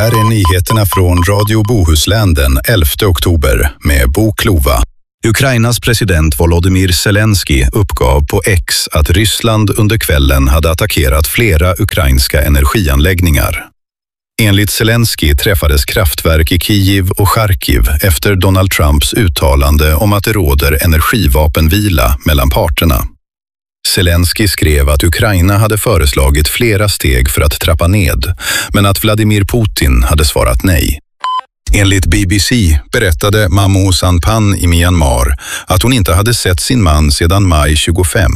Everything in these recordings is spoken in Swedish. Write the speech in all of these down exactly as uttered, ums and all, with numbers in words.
här är nyheterna från Radio Bohuslän den elfte oktober med Bo Klova. Ukrainas president Volodymyr Zelensky uppgav på X att Ryssland under kvällen hade attackerat flera ukrainska energianläggningar. Enligt Zelensky träffades kraftverk i Kiev och Charkiv efter Donald Trumps uttalande om att det råder energivapenvila mellan parterna. Zelensky skrev att Ukraina hade föreslagit flera steg för att trappa ned, men att Vladimir Putin hade svarat nej. Enligt B B C berättade Mamu Sanpan i Myanmar att hon inte hade sett sin man sedan maj tjugofem.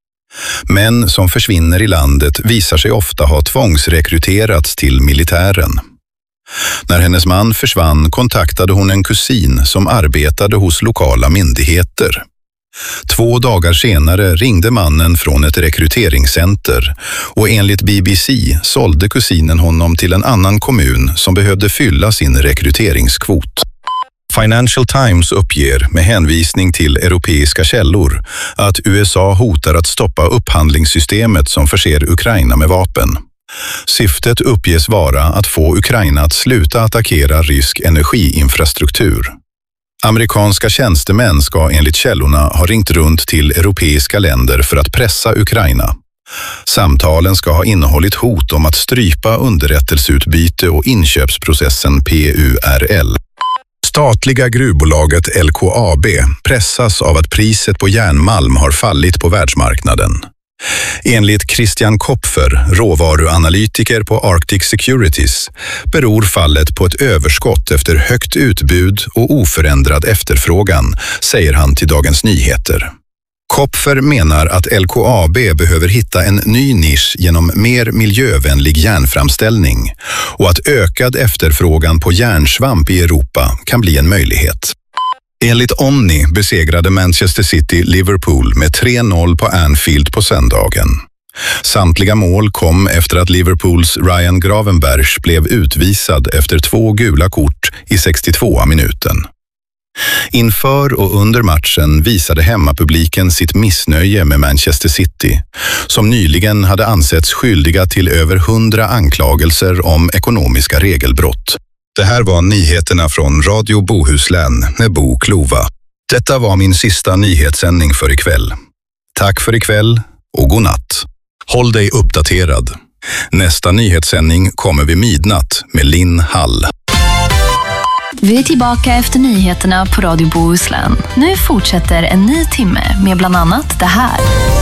Män som försvinner i landet visar sig ofta ha tvångsrekryterats till militären. När hennes man försvann kontaktade hon en kusin som arbetade hos lokala myndigheter. Två dagar senare ringde mannen från ett rekryteringscenter och enligt B B C sålde kusinen honom till en annan kommun som behövde fylla sin rekryteringskvot. Financial Times uppger med hänvisning till europeiska källor att U S A hotar att stoppa upphandlingssystemet som förser Ukraina med vapen. Syftet uppges vara att få Ukraina att sluta attackera rysk energiinfrastruktur. Amerikanska tjänstemän ska enligt källorna ha ringt runt till europeiska länder för att pressa Ukraina. Samtalen ska ha innehållit hot om att strypa underrättelseutbyte och inköpsprocessen P U R L. Statliga gruvbolaget L K A B pressas av att priset på järnmalm har fallit på världsmarknaden. Enligt Christian Kopfer, råvaruanalytiker på Arctic Securities, beror fallet på ett överskott efter högt utbud och oförändrad efterfrågan, säger han till Dagens Nyheter. Kopfer menar att L K A B behöver hitta en ny nisch genom mer miljövänlig järnframställning och att ökad efterfrågan på järnsvamp i Europa kan bli en möjlighet. Enligt Omni besegrade Manchester City Liverpool med tre noll på Anfield på söndagen. Samtliga mål kom efter att Liverpools Ryan Gravenberch blev utvisad efter två gula kort i sextiotvåa minuten. Inför och under matchen visade hemmapubliken sitt missnöje med Manchester City, som nyligen hade ansetts skyldiga till över hundra anklagelser om ekonomiska regelbrott. Det här var nyheterna från Radio Bohuslän med Bo Klova. Detta var min sista nyhetssändning för ikväll. Tack för ikväll och god natt. Håll dig uppdaterad. Nästa nyhetssändning kommer vid midnatt med Linn Hall. Vi är tillbaka efter nyheterna på Radio Bohuslän. Nu fortsätter en ny timme med bland annat det här.